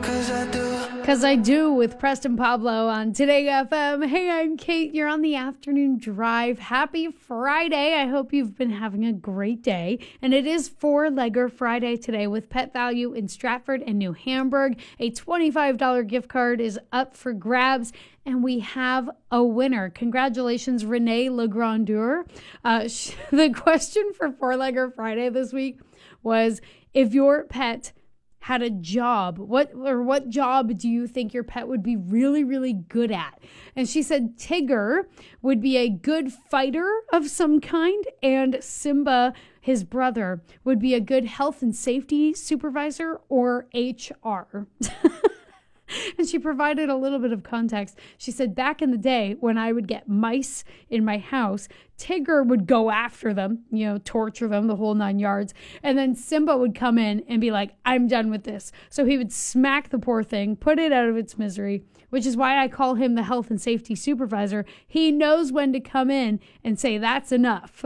'Cause I do with Preston Pablo on Today FM. Hey, I'm Kate. You're on the afternoon drive. Happy Friday. I hope you've been having a great day. And it is Four-Legger Friday today with Pet Value in Stratford and New Hamburg. A $25 gift card is up for grabs. And we have a winner. Congratulations, Renee Legrandeur. The question for Four-Legger Friday this week was, if your pet had a job, what job do you think your pet would be really, really good at? And she said Tigger would be a good fighter of some kind, and Simba, his brother, would be a good health and safety supervisor or HR. And she provided a little bit of context. She said, back in the day when I would get mice in my house, Tigger would go after them, torture them, the whole 9 yards. And then Simba would come in and be like, I'm done with this. So he would smack the poor thing, put it out of its misery, which is why I call him the health and safety supervisor. He knows when to come in and say, that's enough.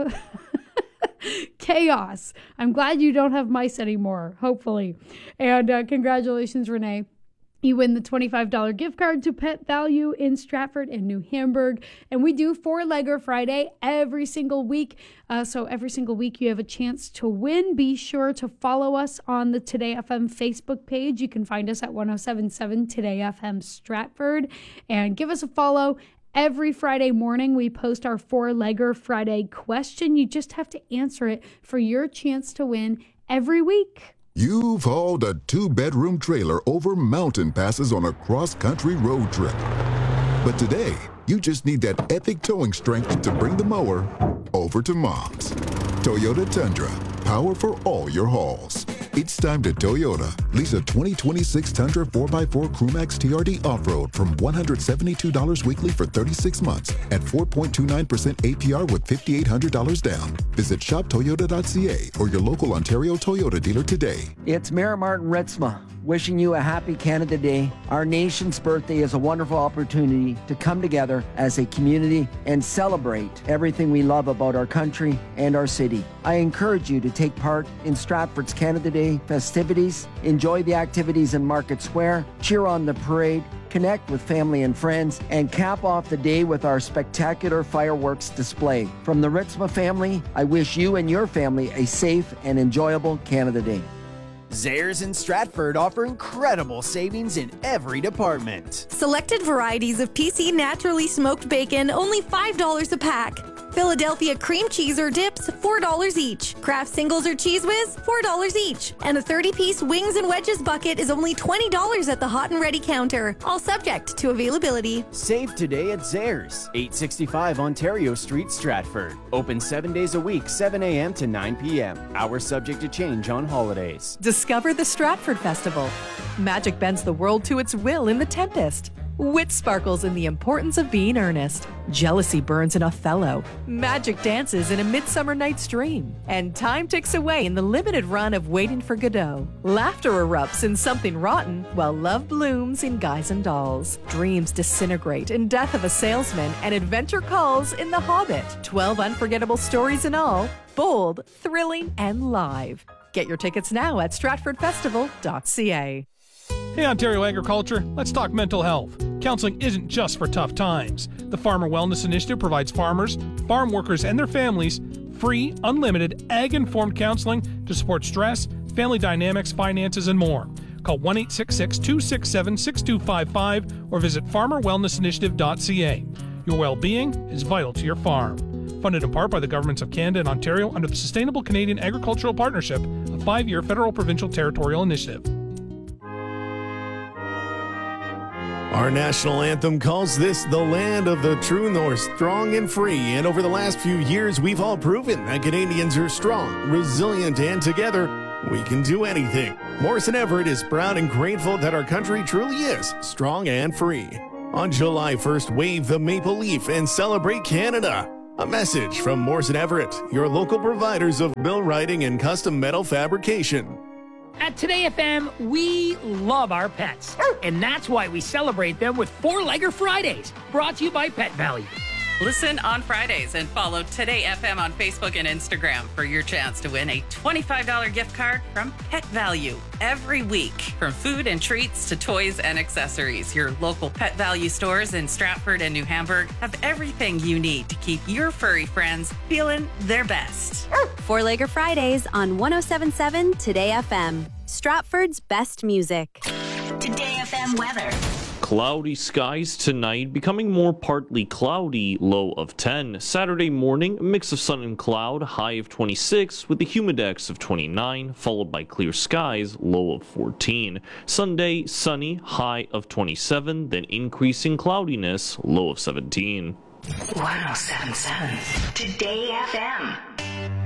Chaos. I'm glad you don't have mice anymore, hopefully. And congratulations, Renee. You win the $25 gift card to Pet Value in Stratford and New Hamburg. And we do Four-Legger Friday every single week. So every single week you have a chance to win. Be sure to follow us on the Today FM Facebook page. You can find us at 1077 Today FM Stratford. And give us a follow. Every Friday morning, we post our Four-Legger Friday question. You just have to answer it for your chance to win every week. You've hauled a 2-bedroom trailer over mountain passes on a cross-country road trip. But today, you just need that epic towing strength to bring the mower over to Mom's. Toyota Tundra, power for all your hauls. It's time to Toyota. Lease a 2026 Tundra 4x4 Crewmax TRD Off-Road from $172 weekly for 36 months at 4.29% APR with $5,800 down. Visit shoptoyota.ca or your local Ontario Toyota dealer today. It's Mayor Martin Ritzma wishing you a happy Canada Day. Our nation's birthday is a wonderful opportunity to come together as a community and celebrate everything we love about our country and our city. I encourage you to take part in Stratford's Canada Day festivities, enjoy the activities in Market Square, cheer on the parade, connect with family and friends, and cap off the day with our spectacular fireworks display. From the Ritzma family, I wish you and your family a safe and enjoyable Canada Day. Zehrs in Stratford offer incredible savings in every department. Selected varieties of PC naturally smoked bacon, only $5 a pack. Philadelphia cream cheese or dips, $4 each. Kraft singles or Cheese Whiz, $4 each. And a 30-piece wings and wedges bucket is only $20 at the hot and ready counter. All subject to availability. Save today at Zehrs, 865 Ontario Street, Stratford. Open 7 days a week, 7 a.m. to 9 p.m. Hours subject to change on holidays. Discover the Stratford Festival. Magic bends the world to its will in The Tempest. Wit sparkles in the importance of being earnest. Jealousy burns in Othello. Magic dances in A Midsummer Night's Dream. And time ticks away in the limited run of Waiting for Godot. Laughter erupts in Something Rotten, while love blooms in Guys and Dolls. Dreams disintegrate in Death of a Salesman, and adventure calls in The Hobbit. 12 unforgettable stories in all, bold, thrilling, and live. Get your tickets now at stratfordfestival.ca. Hey Ontario Agriculture, let's talk mental health. Counseling isn't just for tough times. The Farmer Wellness Initiative provides farmers, farm workers, and their families free, unlimited, ag-informed counseling to support stress, family dynamics, finances, and more. Call 1-866-267-6255 or visit farmerwellnessinitiative.ca. Your well-being is vital to your farm. Funded in part by the governments of Canada and Ontario under the Sustainable Canadian Agricultural Partnership, a 5-year federal provincial territorial initiative. Our national anthem calls this the land of the true north, strong and free. And over the last few years, we've all proven that Canadians are strong, resilient, and together, we can do anything. Morrison Everett is proud and grateful that our country truly is strong and free. On July 1st, wave the maple leaf and celebrate Canada. A message from Morrison Everett, your local providers of bill writing and custom metal fabrication. At Today FM, we love our pets, and that's why we celebrate them with Four-Legger Fridays, brought to you by Pet Value. Listen on Fridays and follow Today FM on Facebook and Instagram for your chance to win a $25 gift card from Pet Value every week. From food and treats to toys and accessories, your local Pet Value stores in Stratford and New Hamburg have everything you need to keep your furry friends feeling their best. Four-Legger Fridays on 107.7 Today FM. Stratford's best music. Today FM weather. Cloudy skies tonight, becoming more partly cloudy, low of 10. Saturday morning, a mix of sun and cloud, high of 26, with the humidex of 29, followed by clear skies, low of 14. Sunday, sunny, high of 27, then increasing cloudiness, low of 17. 107.7 Today FM.